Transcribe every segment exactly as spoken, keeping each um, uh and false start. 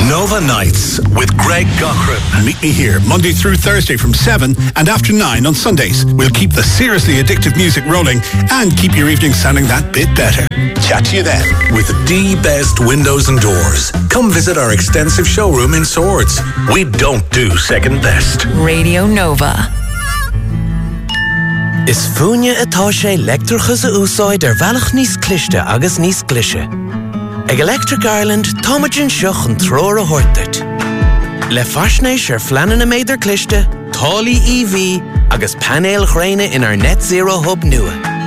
Nova Nights with Greg Cochran. Meet me here Monday through Thursday from seven and after nine on Sundays. We'll keep the seriously addictive music rolling and keep your evening sounding that bit better. Chat to you then. With the best windows and doors. Come visit our extensive showroom in Swords. We don't do second best. Radio Nova. Is fúne atá sé leictreachas a úsáid ar bhealach níos cliste agus níos glise. Ag Electric Ireland, táimeann seach an tróir a thuirteart. Le faisnéis ar fleanan na méidir cliste, tálaí E V agus panéal chréine in our net zero hub nua.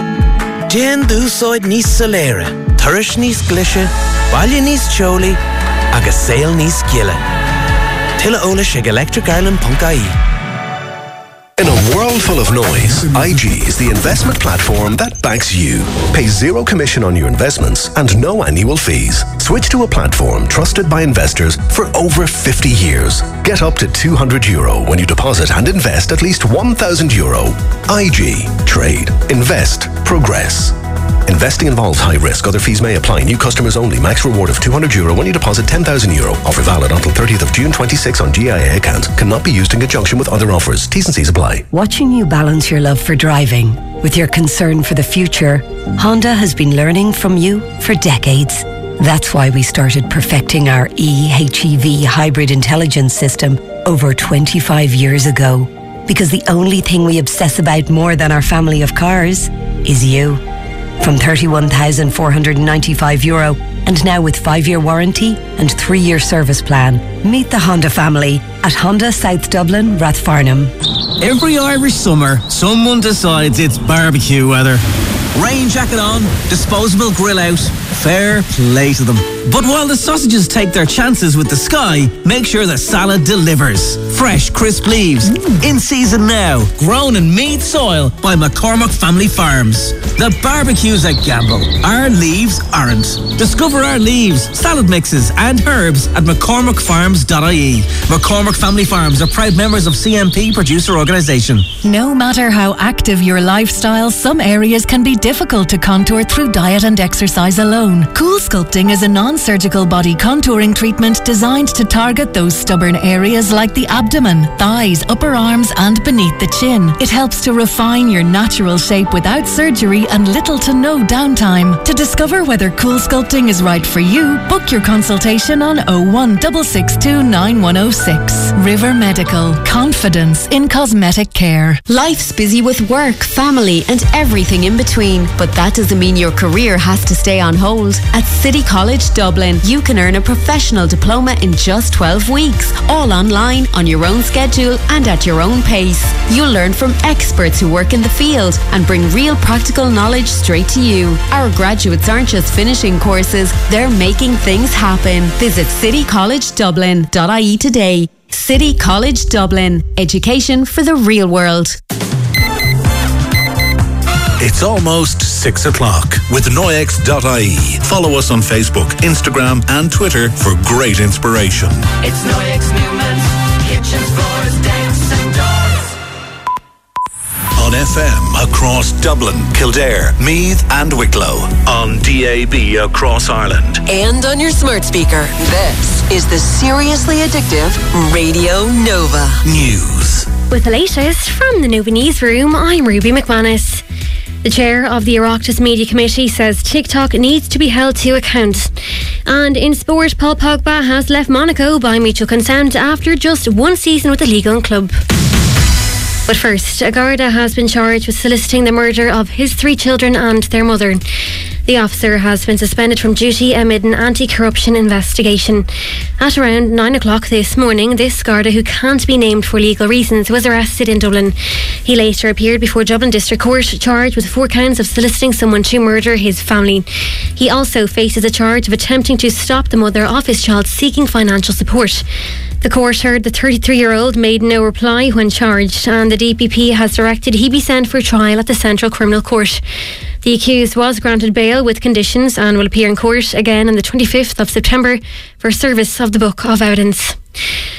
Déan d'úsáid níos soléire, turais níos glise, baile níos teolaí agus saol níos giile. Tuilleadh eolais ag electric ireland dot I E. In a world full of noise, I G is the investment platform that backs you. Pay zero commission on your investments and no annual fees. Switch to a platform trusted by investors for over fifty years. Get up to two hundred euro when you deposit and invest at least one thousand euro. I G. Trade. Invest. Progress. Investing involves high risk. Other fees may apply. New customers only. Max reward of two hundred euro when you deposit ten thousand euro. Offer valid until thirtieth of June twenty-six on G I A account. Cannot be used in conjunction with other offers. T's and C's apply. Watching you balance your love for driving with your concern for the future, Honda has been learning from you for decades. That's why we started perfecting our E H E V hybrid intelligence system over twenty-five years ago. Because the only thing we obsess about more than our family of cars is you. From thirty-one thousand four hundred ninety-five euro and now with five-year warranty and three-year service plan. Meet the Honda family at Honda South Dublin, Rathfarnham. Every Irish summer, someone decides it's barbecue weather. Rain jacket on, disposable grill out, fair play to them. But while the sausages take their chances with the sky, make sure the salad delivers. Fresh, crisp leaves, mm. in season now, grown in Meath soil by McCormick Family Farms. The barbecue's a gamble. Our leaves aren't. Discover our leaves, salad mixes and herbs at mccormick farms dot I E. McCormick Family Farms are proud members of C M P Producer Organisation. No matter how active your lifestyle, some areas can be difficult to contour through diet and exercise alone. Cool Sculpting is a non-surgical body contouring treatment designed to target those stubborn areas like the abdomen, thighs, upper arms and beneath the chin. It helps to refine your natural shape without surgery and little to no downtime. To discover whether Cool Sculpting is right for you, book your consultation on oh one six six two nine one oh six. River Medical. Confidence in cosmetic care. Life's busy with work, family and everything in between. But that doesn't mean your career has to stay on hold. At City College Dublin, you can earn a professional diploma in just twelve weeks, all online, on your own schedule and at your own pace. You'll learn from experts who work in the field and bring real practical knowledge straight to you. Our graduates aren't just finishing courses, they're making things happen. Visit city college dublin dot I E today. City College Dublin. Education for the real world. It's almost six o'clock with Noyex dot I E. Follow us on Facebook, Instagram and Twitter for great inspiration. It's Noyex Newman, kitchens, floors, decks and doors. On F M across Dublin, Kildare, Meath and Wicklow. On D A B across Ireland. And on your smart speaker. This is the Seriously Addictive Radio Nova. News. With the latest from the Nova Newsroom, I'm Ruby McManus. The chair of the Oireachtas Media Committee says TikTok needs to be held to account. And in sport, Paul Pogba has left Monaco by mutual consent after just one season with the Ligue one club. But first, a Garda has been charged with soliciting the murder of his three children and their mother. The officer has been suspended from duty amid an anti-corruption investigation. At around nine o'clock this morning, this Garda, who can't be named for legal reasons, was arrested in Dublin. He later appeared before Dublin District Court, charged with four counts of soliciting someone to murder his family. He also faces a charge of attempting to stop the mother of his child seeking financial support. The court heard the thirty-three-year-old made no reply when charged, and the D P P has directed he be sent for trial at the Central Criminal Court. The accused was granted bail with conditions and will appear in court again on the twenty-fifth of September for service of the Book of Evidence.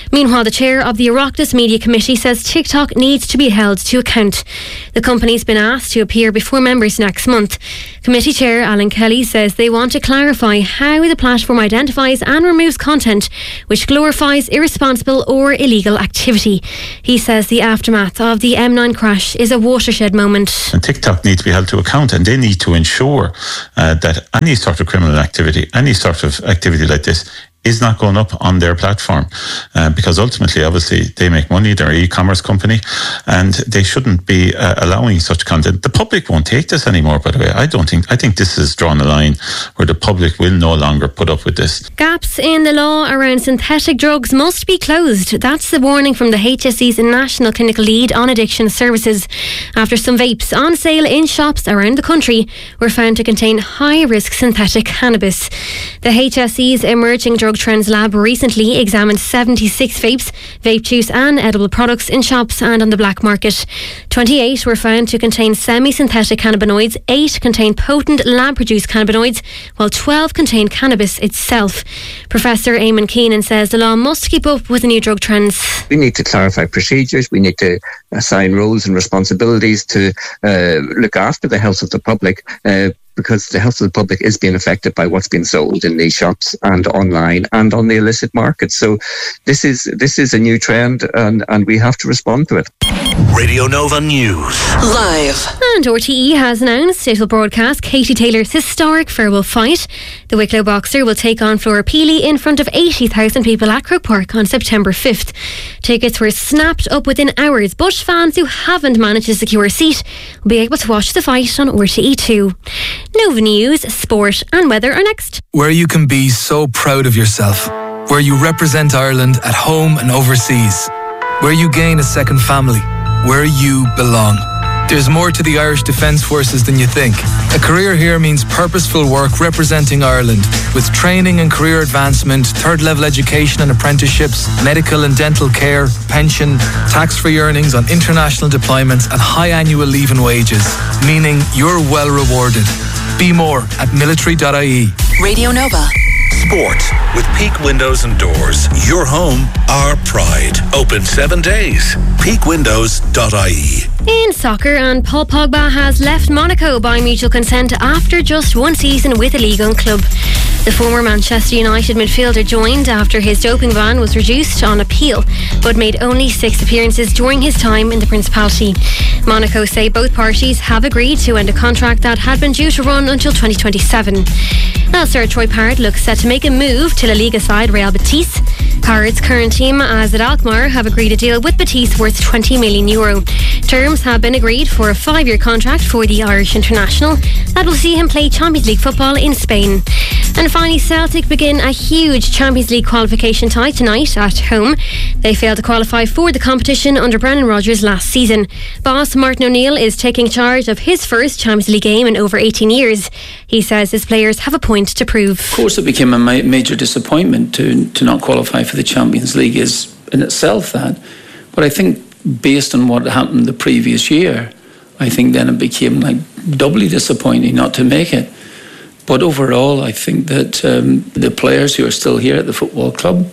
Meanwhile, the chair of the Oireachtas Media Committee says TikTok needs to be held to account. The company's been asked to appear before members next month. Committee Chair Alan Kelly says they want to clarify how the platform identifies and removes content which glorifies irresponsible or illegal activity. He says the aftermath of the M nine crash is a watershed moment. And TikTok needs to be held to account, and they need to ensure uh, that any sort of criminal activity, any sort of activity like this is not going up on their platform, uh, because ultimately, obviously, they make money, they're an e-commerce company, and they shouldn't be uh, allowing such content. The public won't take this anymore, by the way. I don't think, I think this has drawn a line where the public will no longer put up with this. Gaps in the law around synthetic drugs must be closed. That's the warning from the H S E's National Clinical Lead on Addiction Services, after some vapes on sale in shops around the country were found to contain high-risk synthetic cannabis. The H S E's Emerging Drug Trends Lab recently examined seventy-six vapes, vape juice and edible products in shops and on the black market. twenty-eight were found to contain semi-synthetic cannabinoids, eight contained potent lab-produced cannabinoids, while twelve contained cannabis itself. Professor Eamon Keenan says the law must keep up with the new drug trends. We need to clarify procedures, we need to assign roles and responsibilities to uh, look after the health of the public, uh, because the health of the public is being affected by what's being sold in these shops and online and on the illicit market. So this is this is a new trend, and, and we have to respond to it. Radio Nova News. Live. And R T E has announced it will broadcast Katie Taylor's historic farewell fight. The Wicklow boxer will take on Flora Peely in front of eighty thousand people at Croke Park on September fifth. Tickets were snapped up within hours, but fans who haven't managed to secure a seat will be able to watch the fight on R T E two. Nova News, sport and weather are next. Where you can be so proud of yourself. Where you represent Ireland at home and overseas. Where you gain a second family. Where you belong. There's more to the Irish Defence Forces than you think. A career here means purposeful work representing Ireland, with training and career advancement, third-level education and apprenticeships, medical and dental care, pension, tax-free earnings on international deployments and high annual leave and wages, meaning you're well rewarded. Be more at military dot I E. Radio Nova. Sport with Peak Windows and Doors. Your home, our pride. Open seven days. peak windows dot I E. In soccer, and Paul Pogba has left Monaco by mutual consent after just one season with a Ligue one club. The former Manchester United midfielder joined after his doping ban was reduced on appeal, but made only six appearances during his time in the Principality. Monaco say both parties have agreed to end a contract that had been due to run until twenty twenty-seven. Now Sir Troy Parrott looks set to make a move to La Liga side Real Betis. Parrott's current team, AZ Alkmaar, have agreed a deal with Betis worth twenty million euro. Terms have been agreed for a five-year contract for the Irish international that will see him play Champions League football in Spain. And finally, Celtic begin a huge Champions League qualification tie tonight at home. They failed to qualify for the competition under Brendan Rodgers last season. Boss Martin O'Neill is taking charge of his first Champions League game in over eighteen years. He says his players have a point to prove. Of course, it became a ma- major disappointment to to not qualify for the Champions League is in itself that. But I think based on what happened the previous year, I think then it became like doubly disappointing not to make it. But overall, I think that um, the players who are still here at the football club,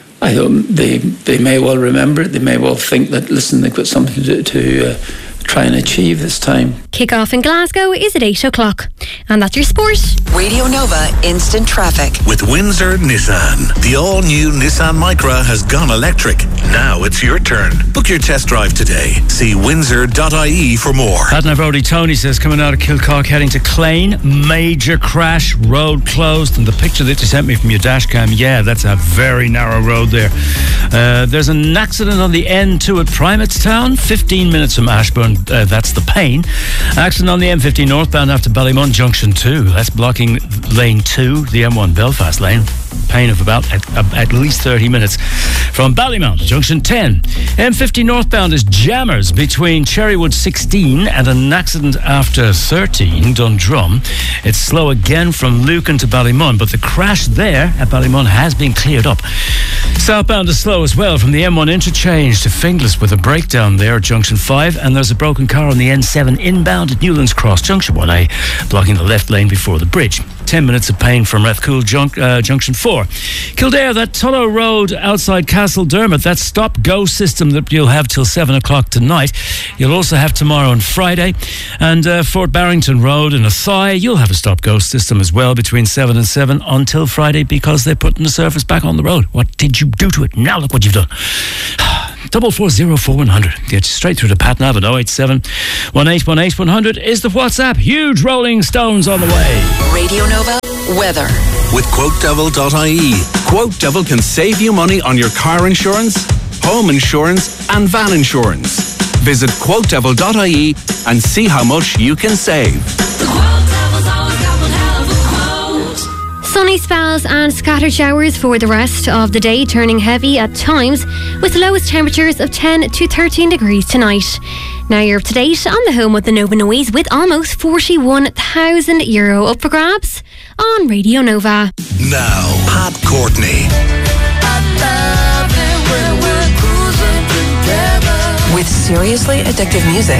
I um, they they may well remember it. They may well think that, listen, they've got something to, to uh, try and achieve this time. Kick-off in Glasgow is at eight o'clock. And that's your sport. Radio Nova Instant Traffic. With Windsor Nissan. The all-new Nissan Micra has gone electric. Now it's your turn. Book your test drive today. See windsor dot I E for more. Adna Brody Tony says, coming out of Kilcock heading to Clane, major crash, road closed. And the picture that you sent me from your dash cam, yeah, that's a very narrow road there. Uh, there's an accident on the N two at Primatestown, fifteen minutes from Ashburn. Uh, that's the pain. Accident on the M fifty northbound after Ballymun Junction two. That's blocking lane two, the M one Belfast lane. Pain of about at, at least thirty minutes from Ballymount, Junction ten. M fifty northbound is jammers between Cherrywood sixteen and an accident after thirteen, Dundrum. It's slow again from Lucan to Ballymun, but the crash there at Ballymun has been cleared up. Southbound is slow as well from the M one interchange to Finglas with a breakdown there at Junction five, and there's a broken car on the N seven inbound at Newlands Cross, Junction one A, blocking the left lane before the bridge. ten minutes of pain from Rathcoole Junk, uh, Junction four. Kildare, that Tullow Road outside Castle Dermot, that stop-go system that you'll have till seven o'clock tonight. You'll also have tomorrow and Friday. And uh, Fort Barrington Road in Athy, you'll have a stop-go system as well between seven and seven until Friday because they're putting the surface back on the road. What did you do to it? Now look what you've done. Double four zero four one hundred. Get straight through to Pat Nav at oh eight seven, one eight one eight, one hundred is the WhatsApp. Huge Rolling Stones on the way. Radio Nova weather. With quote devil dot I E. Quote Devil can save you money on your car insurance, home insurance and van insurance. Visit quote devil dot I E and see how much you can save. Sunny spells and scattered showers for the rest of the day, turning heavy at times, with lowest temperatures of ten to thirteen degrees tonight. Now you're up to date on the home of the Nova Noise with almost forty-one thousand euro up for grabs on Radio Nova. Now, Pat Courtney. With seriously addictive music.